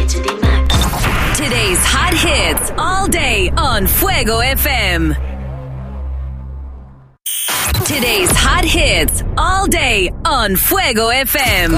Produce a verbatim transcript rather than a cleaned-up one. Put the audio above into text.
to the max. Today's hot hits all day on Fuego F M. Today's hot hits all day on Fuego F M.